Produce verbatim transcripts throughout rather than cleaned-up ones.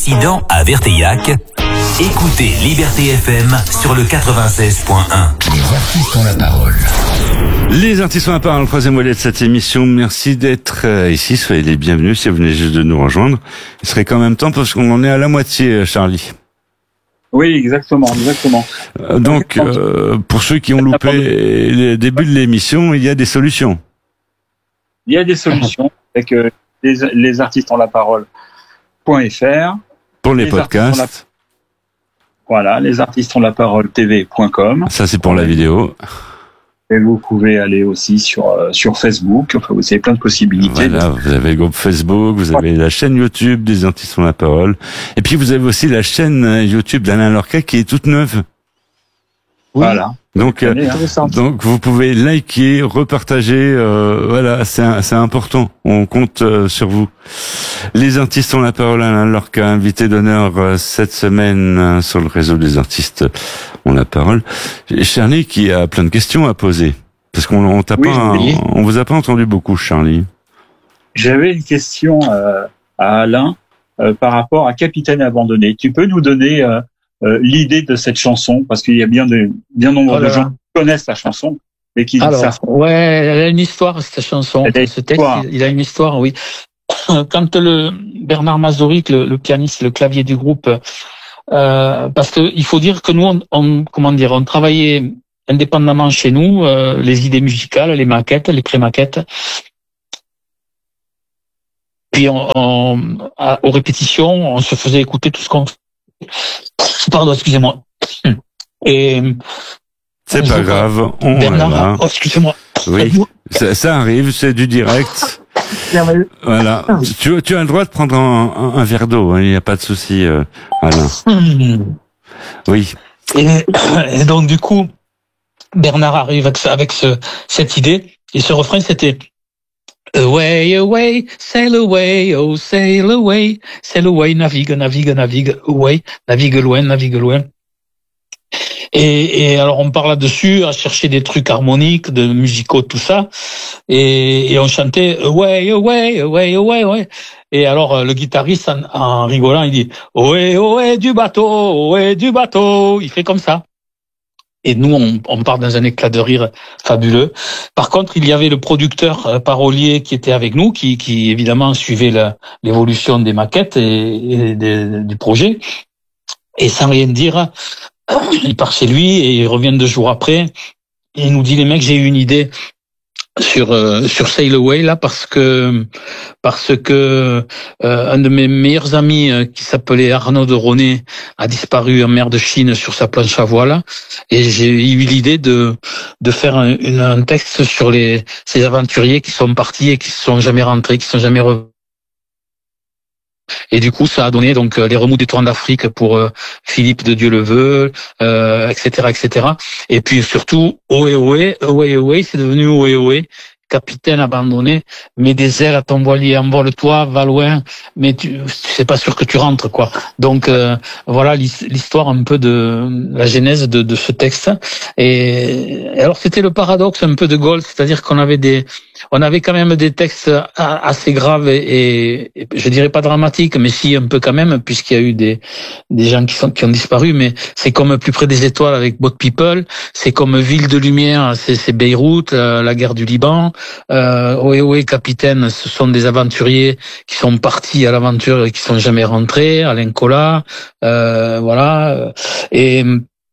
Dissident à Verteillac. Écoutez Liberté F M sur le quatre-vingt-seize point un. Les artistes ont la parole. Les artistes ont la parole, le troisième volet de cette émission. Merci d'être ici, soyez les bienvenus si vous venez juste de nous rejoindre. Il serait quand même temps parce qu'on en est à la moitié, Charlie. Oui, exactement, exactement. Euh, donc, euh, pour ceux qui ont loupé le début de l'émission, il y a des solutions. Il y a des solutions avec euh, les, les artistes ont la parole.fr. Pour les, les podcasts. La... Voilà, les artistes ont la parole T V point com. Ça, c'est pour la vidéo. Et vous pouvez aller aussi sur euh, sur Facebook. Enfin, vous avez plein de possibilités. Voilà, vous avez le groupe Facebook, vous avez la chaîne YouTube des artistes ont la parole. Et puis, vous avez aussi la chaîne YouTube d'Alain Lorca qui est toute neuve. Oui. Voilà. Donc, euh, donc vous pouvez liker, repartager. Euh, voilà, c'est c'est important. On compte euh, sur vous. Les artistes ont la parole. Alain Lorca, invité d'honneur euh, cette semaine euh, sur le réseau des artistes ont la parole. Charlie qui a plein de questions à poser parce qu'on on t'a oui, pas, on, on vous a pas entendu beaucoup, Charlie. J'avais une question euh, à Alain euh, par rapport à Capitaine abandonné. Tu peux nous donner euh, Euh, l'idée de cette chanson, parce qu'il y a bien de bien nombre oh de gens qui connaissent la chanson et qui Alors, savent. Ouais, elle a une histoire cette chanson. Elle a Ce texte, il, il a une histoire, oui. Quand le Bernard Mazouric, le, le pianiste, le clavier du groupe, euh, parce que il faut dire que nous, on, on comment dire, on travaillait indépendamment chez nous, euh, les idées musicales, les maquettes, les pré-maquettes. Puis on, on, à, aux répétitions, on se faisait écouter tout ce qu'on Pardon, excusez-moi. Et c'est pas grave, on Bernard, est là. Oh, excusez-moi. Oui, ça, ça arrive, c'est du direct. Voilà. Tu, tu as le droit de prendre un, un, un verre d'eau, il hein, n'y a pas de souci, euh, Alain. Oui. Et, et donc du coup, Bernard arrive avec, avec ce, cette idée et ce refrain, c'était Away, away, sail away, oh sail away, sail away, navigue, navigue, navigue, away, navigue loin, navigue loin. Et, et alors on part là-dessus à chercher des trucs harmoniques, de musicaux, tout ça, et, et on chantait away, away, away, away, away. Et alors le guitariste en, en rigolant, il dit away, away du bateau, away du bateau. Il fait comme ça. Et nous, on, on part dans un éclat de rire fabuleux. Par contre, il y avait le producteur euh, parolier qui était avec nous, qui, qui évidemment suivait la, l'évolution des maquettes et, et des, du projet. Et sans rien dire, il part chez lui et il revient deux jours après. Et il nous dit, les mecs, j'ai eu une idée sur euh, sur Sail Away là parce que parce que euh, un de mes meilleurs amis euh, qui s'appelait Arnaud de Ronet a disparu en mer de Chine sur sa planche à voile et j'ai eu l'idée de de faire un, une, un texte sur les ces aventuriers qui sont partis et qui sont jamais rentrés, qui sont jamais revenus. Et du coup, ça a donné donc les remous des tours d'Afrique pour euh, Philippe de Dieu le veut, euh, et cetera, et cetera. Et puis surtout, ohé ohé, ohé ohé, c'est devenu ohé ohé. Capitaine abandonné, mets des ailes à ton voilier, envole-toi, va loin, mais tu, c'est pas sûr que tu rentres, quoi. Donc euh, voilà l'histoire un peu de la genèse de, de ce texte. Et, et alors c'était le paradoxe un peu de Gaulle, c'est-à-dire qu'on avait des, on avait quand même des textes assez graves et, et je dirais pas dramatiques, mais si un peu quand même, puisqu'il y a eu des des gens qui sont qui ont disparu. Mais c'est comme Plus près des étoiles avec Boat People, c'est comme Ville de lumière, c'est, c'est Beyrouth, la, la guerre du Liban. Euh, ohé ohé capitaine, ce sont des aventuriers qui sont partis à l'aventure et qui sont jamais rentrés. Alain Colas, euh, voilà. Et,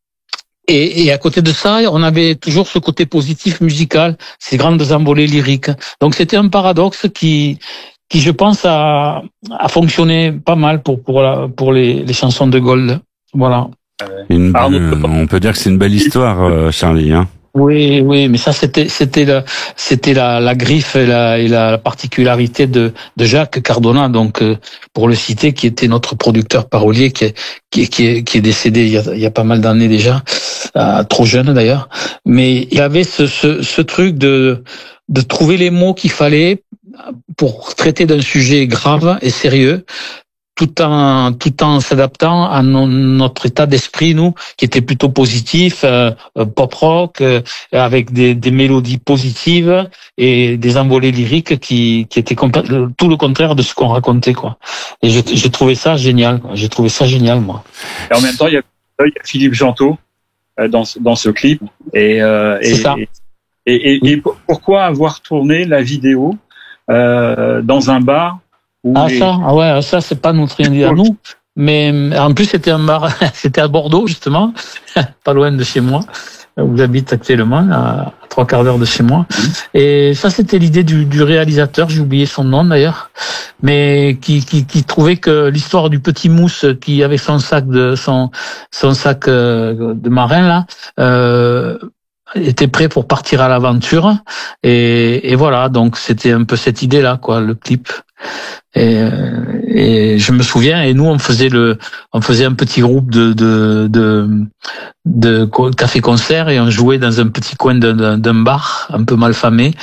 et et à côté de ça, on avait toujours ce côté positif musical, ces grandes envolées lyriques. Donc c'était un paradoxe qui qui je pense a a fonctionné pas mal pour pour la, pour les les chansons de Gold. Voilà. Une, on peut dire que c'est une belle histoire, euh, Charlie, hein. Oui, oui, mais ça c'était c'était la c'était la, la griffe et la, et la particularité de, de Jacques Cardona, donc euh, pour le citer, qui était notre producteur parolier, qui est qui est, qui est, qui est décédé il y a, il y a pas mal d'années déjà, euh, trop jeune d'ailleurs. Mais il y avait ce, ce ce truc de de trouver les mots qu'il fallait pour traiter d'un sujet grave et sérieux, tout en tout en s'adaptant à no, notre état d'esprit, nous, qui était plutôt positif, euh, pop rock, euh, avec des, des mélodies positives et des envolées lyriques qui qui étaient complè- tout le contraire de ce qu'on racontait, quoi. Et j'ai, j'ai trouvé ça génial. J'ai trouvé ça génial, moi. Et en même temps, il y a, il y a Philippe Gentot euh, dans dans ce clip. Et euh, C'est et, ça. et et, et, et pourquoi avoir tourné la vidéo euh, dans un bar où Ah les... ça, ah ouais, ça c'est pas notre idée à nous. Mais en plus c'était un bar, c'était à Bordeaux justement, pas loin de chez moi, où j'habite actuellement, à trois quarts d'heure de chez moi. Et ça c'était l'idée du, du réalisateur, j'ai oublié son nom d'ailleurs, mais qui, qui, qui trouvait que l'histoire du petit mousse qui avait son sac de son son sac de marin là. Euh, était prêt pour partir à l'aventure et, et voilà, donc c'était un peu cette idée là quoi, le clip. Et, et je me souviens, et nous on faisait le on faisait un petit groupe de de de, de café concert et on jouait dans un petit coin d'un, d'un bar un peu malfamé.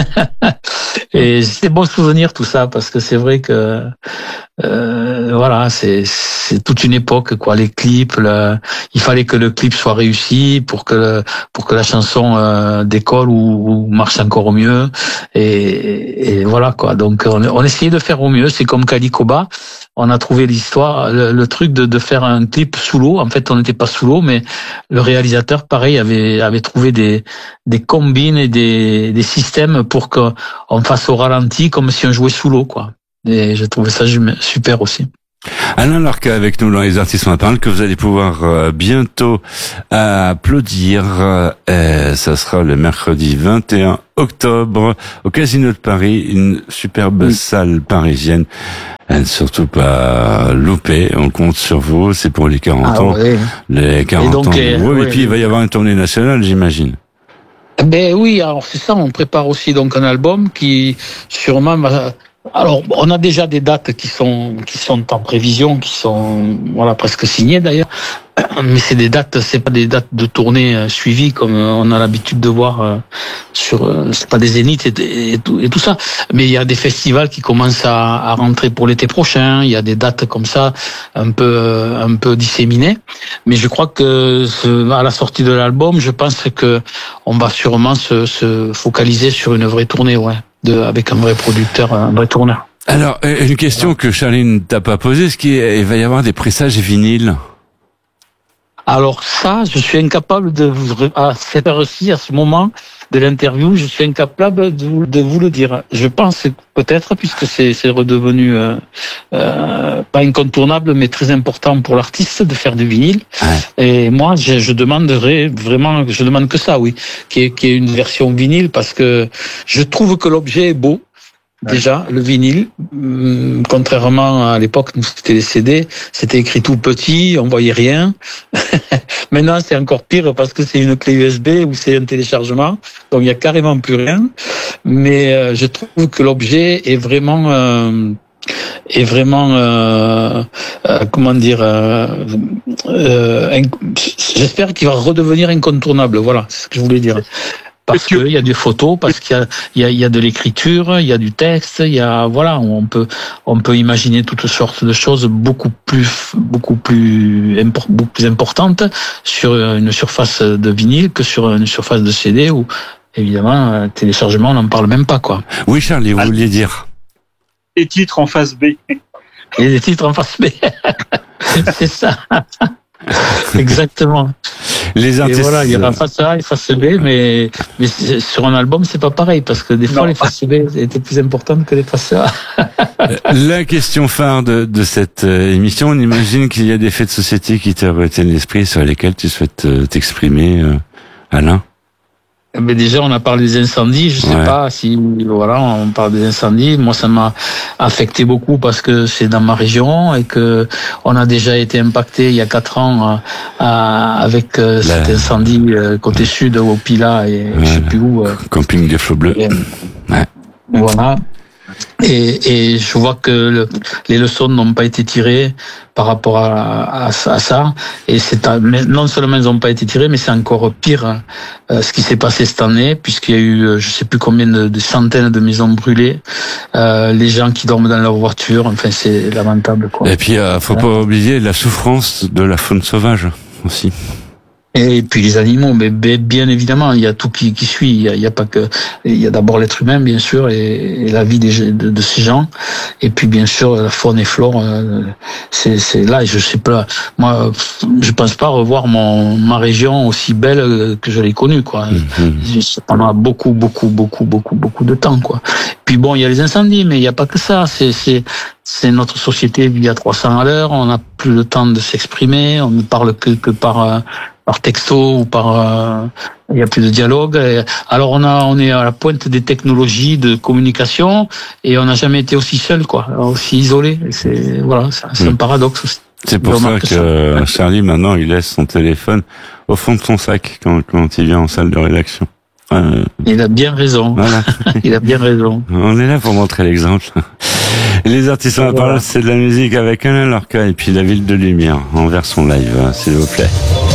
Et c'est bon souvenir tout ça, parce que c'est vrai que euh, voilà, c'est c'est toute une époque quoi, les clips, le, il fallait que le clip soit réussi pour que le, pour que la chanson euh, décolle ou, ou marche encore mieux, et, et voilà quoi. Donc on, on essayait de faire au mieux. C'est comme Calicoba, on a trouvé l'histoire, le, le truc de, de faire un clip sous l'eau. En fait, on n'était pas sous l'eau, mais le réalisateur, pareil, avait avait trouvé des des combines et des des systèmes pour que on fasse au ralenti comme si on jouait sous l'eau quoi. Et j'ai trouvé ça super aussi. Alain Lorca avec nous dans Les Artistes en parle, que vous allez pouvoir euh, bientôt applaudir. Euh, ça sera le mercredi vingt et un octobre au Casino de Paris, une superbe oui. salle parisienne. À ne surtout pas louper, on compte sur vous, c'est pour les quarante ah, ans. Ouais. Les quarante et donc, ans. Les, oui, ouais, et puis il va y avoir une tournée nationale, j'imagine. Ben oui, alors c'est ça, on prépare aussi donc un album qui sûrement va... Alors, on a déjà des dates qui sont qui sont en prévision, qui sont voilà presque signées d'ailleurs. Mais c'est des dates, c'est pas des dates de tournée suivies comme on a l'habitude de voir sur. C'est pas des zéniths et, et, tout, et tout ça. Mais il y a des festivals qui commencent à, à rentrer pour l'été prochain. Il y a des dates comme ça, un peu un peu disséminées. Mais je crois que ce, à la sortie de l'album, je pense que on va sûrement se, se focaliser sur une vraie tournée, ouais. De, avec un vrai producteur, un vrai tourneur. Alors, une question que Charline t'a pas posée, est-ce qu'il va y avoir des pressages vinyles? Alors ça, je suis incapable de vous, à cette heure-ci, à ce moment de l'interview, je suis incapable de vous, de vous le dire. Je pense peut-être, puisque c'est, c'est redevenu euh, euh, pas incontournable, mais très important pour l'artiste de faire du vinyle. Ouais. Et moi, je, je demanderais vraiment, je demande que ça, oui, qu'il y ait, qu'il y ait une version vinyle, parce que je trouve que l'objet est beau. Déjà, le vinyle, hum, contrairement à l'époque où c'était les C D, c'était écrit tout petit, on voyait rien. Maintenant, c'est encore pire parce que c'est une clé U S B ou c'est un téléchargement, donc il y a carrément plus rien. Mais euh, je trouve que l'objet est vraiment, euh, est vraiment, euh, euh, comment dire, euh, euh, inc- j'espère qu'il va redevenir incontournable. Voilà, c'est ce que je voulais dire. Parce qu'il y a des photos, parce qu'il y a, il y a, il y a de l'écriture, il y a du texte, il y a, voilà, on peut, on peut imaginer toutes sortes de choses beaucoup plus, beaucoup plus, beaucoup plus importantes sur une surface de vinyle que sur une surface de C D où, évidemment, téléchargement, on n'en parle même pas, quoi. Oui, Charlie, vous vouliez dire? Les titres en face B. Et les titres en face B. C'est ça. Exactement. Les artistes... Et voilà, il y aura face A et face B, mais, mais sur un album, c'est pas pareil, parce que des fois, non. les faces B étaient plus importantes que les faces A. La question phare de, de cette émission, on imagine qu'il y a des faits de société qui te retiennent l'esprit, sur lesquels tu souhaites t'exprimer, Alain? Mais déjà, on a parlé des incendies. Je sais ouais. pas si, voilà, on parle des incendies. Moi, ça m'a affecté beaucoup parce que c'est dans ma région et que on a déjà été impacté il y a quatre ans euh, avec euh, La... cet incendie euh, côté sud au Pilat et ouais, je sais plus où. Euh, camping des Flots Bleus. Et, ouais. Voilà. Et, et je vois que le, les leçons n'ont pas été tirées par rapport à, à, à ça. Et c'est non seulement elles n'ont pas été tirées, mais c'est encore pire euh, ce qui s'est passé cette année, puisqu'il y a eu, je sais plus combien de, de centaines de maisons brûlées, euh, les gens qui dorment dans leur voiture. Enfin, c'est lamentable, quoi. Et puis, euh, faut voilà. pas oublier la souffrance de la faune sauvage aussi. Et puis les animaux, mais bien évidemment, il y a tout qui, qui suit. Il y a, il y a pas que, il y a d'abord l'être humain, bien sûr, et, et la vie des, de, de ces gens. Et puis bien sûr la faune et flore. C'est, c'est là. Je sais pas. Moi, je pense pas revoir mon ma région aussi belle que je l'ai connue, quoi. Mm-hmm. Pendant beaucoup, beaucoup, beaucoup, beaucoup, beaucoup de temps, quoi. Puis bon, il y a les incendies, mais il y a pas que ça. C'est, c'est C'est notre société vit à trois cents à l'heure. On n'a plus le temps de s'exprimer. On ne parle que, que par par texto ou par. Il n'y a plus de dialogue. Alors on a on est à la pointe des technologies de communication et on n'a jamais été aussi seul, quoi, aussi isolé. C'est voilà, c'est, c'est un paradoxe aussi. C'est pour ça que ça. Charlie maintenant il laisse son téléphone au fond de son sac quand quand il vient en salle de rédaction. Euh, il a bien raison. Voilà. Il a bien raison. On est là pour montrer l'exemple. Les artistes en parole, c'est de la musique avec Alain Lorca et puis la Ville de Lumière en version live, s'il vous plaît.